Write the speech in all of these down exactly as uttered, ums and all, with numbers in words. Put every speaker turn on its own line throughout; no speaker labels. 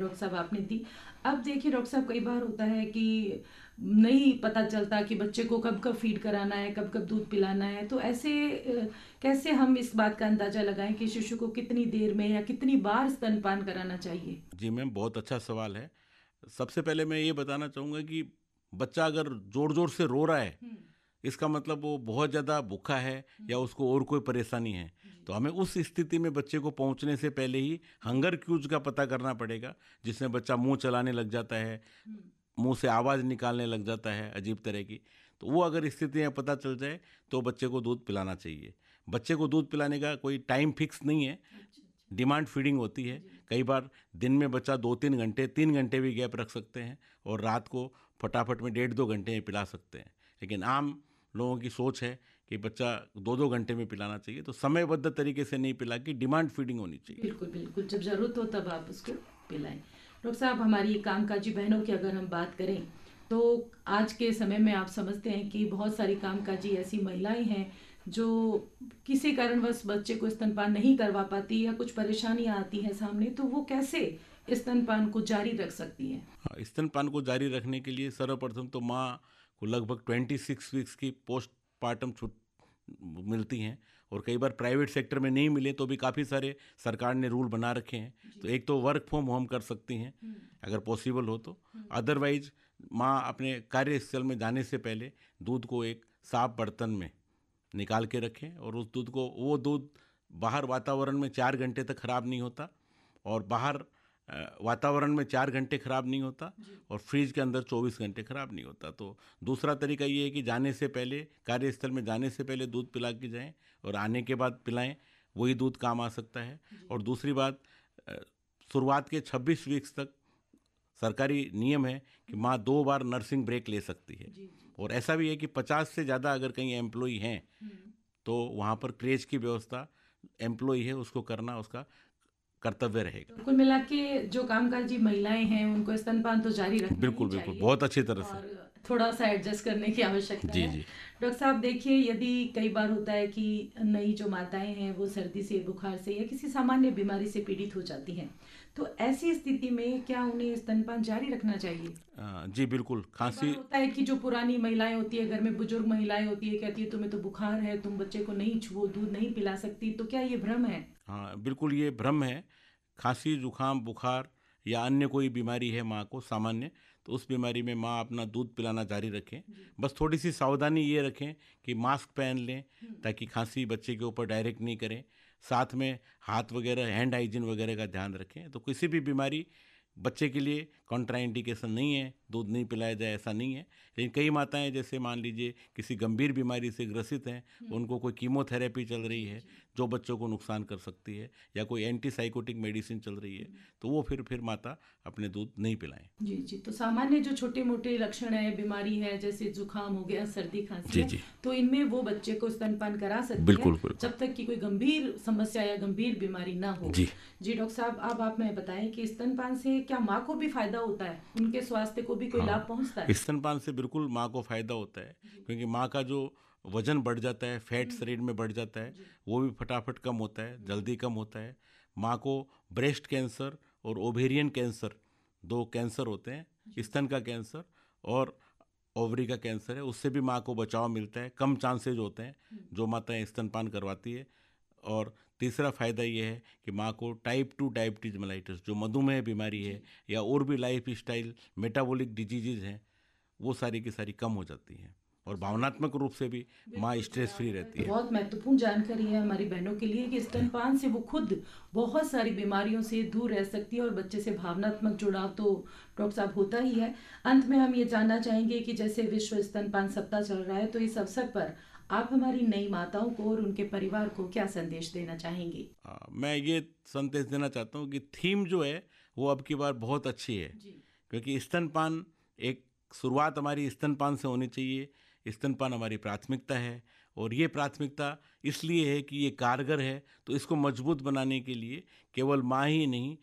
Doctor साहब आपने दी। अब देखिए डॉक्टर साहब, कई बार होता है कि नहीं पता चलता कि बच्चे को कब कब फीड कराना है, कब कब दूध पिलाना है। तो ऐसे अ, कैसे हम इस बात का अंदाजा लगाएं कि शिशु को कितनी देर में या कितनी बार स्तनपान कराना चाहिए?
जी मैम, बहुत अच्छा सवाल है। सबसे पहले मैं ये बताना चाहूँगा कि बच्चा अगर ज़ोर-ज़ोर से रो रहा है,
हम्म।
इसका मतलब वो बहुत ज़्यादा भूखा है या
हम्म।
उसको और कोई परेशानी है।
जी।
तो हमें उस स्थिति में बच्चे को पहुँचने से पहले ही हंगर क्यूज का पता करना पड़ेगा, जिसमें बच्चा मुँह चलाने लग जाता है,
हम्म।
मुँह से आवाज़ निकालने लग जाता है अजीब तरह की। तो वो अगर स्थितियाँ पता चल जाए, तो बच्चे को दूध पिलाना चाहिए। बच्चे को दूध पिलाने का कोई टाइम फिक्स नहीं है,
अच्छा अच्छा।
डिमांड फीडिंग होती है।
जी।
कई बार दिन में बच्चा दो तीन घंटे तीन घंटे भी गैप रख सकते हैं और रात को फटाफट में डेढ़ दो घंटे में पिला सकते हैं। लेकिन आम लोगों की सोच है कि बच्चा दो दो घंटे में पिलाना चाहिए, तो समयबद्ध तरीके से नहीं पिला के डिमांड फीडिंग होनी चाहिए।
बिल्कुल बिल्कुल, जब ज़रूरत हो तब आप उसको पिलाएं। डॉक्टर साहब, हमारी कामकाजी बहनों की अगर हम बात करें, तो आज के समय में आप समझते हैं कि बहुत सारी कामकाजी ऐसी महिलाएं हैं जो किसी कारणवश बच्चे को स्तनपान नहीं करवा पाती या कुछ परेशानियां आती हैं सामने, तो वो कैसे स्तनपान को जारी रख सकती हैं?
हाँ, स्तनपान को जारी रखने के लिए सर्वप्रथम तो माँ को लगभग ट्वेंटी सिक्स वीक्स की पोस्ट पार्टम छूट मिलती हैं। और कई बार प्राइवेट सेक्टर में नहीं मिले तो भी काफ़ी सारे सरकार ने रूल बना रखे हैं। तो
जी।
एक तो वर्क फ्रॉम होम कर सकती हैं
हम्म।
अगर पॉसिबल हो तो।
हम्म।
अदरवाइज माँ अपने कार्यस्थल में जाने से पहले दूध को एक साफ बर्तन में निकाल के रखें, और उस दूध को, वो दूध बाहर वातावरण में चार घंटे तक खराब नहीं होता, और बाहर अ, वातावरण में चार घंटे खराब नहीं होता,
जी।
और फ्रिज के अंदर चौबीस घंटे खराब नहीं होता। तो दूसरा तरीका ये है कि जाने से पहले, कार्यस्थल में जाने से पहले दूध पिला के जाएं और आने के बाद पिलाएं, वही दूध काम आ सकता है।
जी।
और दूसरी बात, अ, शुरुआत के छब्बीस वीक्स तक सरकारी नियम है कि माँ दो बार नर्सिंग ब्रेक ले सकती है।
जी जी।
और ऐसा भी है कि पचास से ज़्यादा अगर कहीं एम्प्लॉई हैं,
हम्म।
तो वहाँ पर क्रेज की व्यवस्था एम्प्लॉई है उसको करना उसका कर्तव्य रहेगा।
तो कुल मिला के जो कामकाजी महिलाएं हैं उनको स्तनपान तो जारी रखना ही
बिल्कुल बिल्कुल,
चाहिए,
बहुत अच्छी तरह से।
और थोड़ा सा एडजस्ट करने की आवश्यकता
जी
है।
जी।
डॉक्टर साहब देखिए, यदि कई बार होता है कि नई जो माताएं हैं वो सर्दी से, बुखार से या किसी सामान्य बीमारी से पीड़ित हो जाती हैं, तो ऐसी स्थिति में क्या उन्हें स्तनपान जारी रखना चाहिए?
अ, जी बिल्कुल,
कई बार
खांसी।
होता है कि जो पुरानी महिलाएं होती है, घर में बुजुर्ग महिलाएं होती है, कहती है तुम्हें तो बुखार है, तुम बच्चे को नहीं छुओ, दूध नहीं पिला सकती, तो क्या ये भ्रम है?
हाँ बिल्कुल, ये भ्रम है। खांसी, जुखाम, बुखार या अन्य कोई बीमारी है माँ को सामान्य, तो उस बीमारी में माँ अपना दूध पिलाना जारी रखें।
जी।
बस थोड़ी सी सावधानी ये रखें कि मास्क पहन लें,
हम्म।
ताकि खांसी बच्चे के ऊपर डायरेक्ट नहीं करें। साथ में हाथ वगैरह, हैंड हाइजीन वगैरह का ध्यान रखें। तो किसी भी बीमारी बच्चे के लिए कॉन्ट्राइंडिकेशन नहीं है, दूध नहीं पिलाया जाए ऐसा नहीं है। लेकिन कई माताएं, जैसे मान लीजिए किसी गंभीर बीमारी से ग्रसित हैं,
हम्म।
उनको कोई कीमोथेरेपी चल रही
जी
है
जी।
जो बच्चों को नुकसान कर सकती है, या कोई एंटीसाइकोटिक मेडिसिन चल रही है,
हम्म।
तो वो फिर फिर माता अपने दूध नहीं पिलाएं।
जी जी। तो सामान्य जो छोटे मोटे लक्षण है, बीमारी है, जैसे जुकाम हो गया, सर्दी खांसी
जी
है,
जी।
तो इनमें वो बच्चे को स्तनपान करा सकती है
बिल्कुल बिल्कुल।
जब तक कि कोई गंभीर समस्या या गंभीर बीमारी ना हो।
जी।
जी डॉक्टर साहब, अब आप मैं बताएं कि स्तनपान से क्या माँ को भी फायदा होता है, उनके स्वास्थ्य को भी कोई लाभ
हाँ,
पहुंचता है?
स्तनपान से बिल्कुल माँ को फायदा होता है,
जी।
क्योंकि माँ का जो वजन बढ़ जाता है, फैट
हम्म।
शरीर में बढ़ जाता है,
जी।
वो भी फटाफट कम होता है,
हम्म।
जल्दी कम होता है। माँ को ब्रेस्ट कैंसर और ओवेरियन कैंसर, दो कैंसर होते हैं,
जी।
स्तन का कैंसर और ओवरी का कैंसर है, उससे भी माँ को बचाव मिलता है, कम चांसेज होते हैं
हम्म।
जो माताएं स्तनपान करवाती है। और तीसरा फायदा ये है कि माँ को टाइप टू डायबिटीज मेलाइटस, जो मधुमेह बीमारी
जी।
है, या और भी लाइफ स्टाइल मेटाबॉलिक डिजीजेज हैं, वो सारी की सारी कम हो जाती हैं। और भावनात्मक रूप से भी माँ
बिल्कुल जी,
स्ट्रेस फ्री
आपका ये
रहती
तो
है।
बहुत महत्वपूर्ण जानकारी है हमारी बहनों के लिए कि स्तनपान से वो खुद बहुत सारी बीमारियों से दूर रह सकती है, और बच्चे से भावनात्मक जुड़ाव तो डॉक्टर साहब होता ही है। अंत में हम ये जानना चाहेंगे कि जैसे विश्व स्तनपान सप्ताह चल रहा है, तो इस अवसर पर आप हमारी नई माताओं को और उनके परिवार को क्या संदेश देना चाहेंगे?
आ, मैं ये संदेश देना चाहता हूँ कि थीम जो है वो अब की बार बहुत अच्छी है,
जी।
क्योंकि स्तनपान, एक शुरुआत हमारी स्तनपान से होनी चाहिए। स्तनपान हमारी प्राथमिकता है, और ये प्राथमिकता इसलिए है कि ये कारगर है। तो इसको मजबूत बनाने के लिए केवल माँ ही नहीं,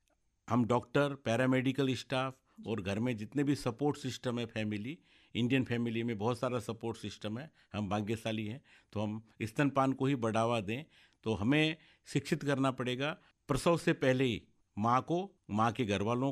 हम डॉक्टर, पैरामेडिकल स्टाफ और घर में जितने भी सपोर्ट सिस्टम है, फैमिली, इंडियन फैमिली में बहुत सारा सपोर्ट सिस्टम है, हम भाग्यशाली हैं। तो हम स्तनपान को ही बढ़ावा दें। तो हमें शिक्षित करना पड़ेगा प्रसव से पहले ही माँ को, माँ के घर वालों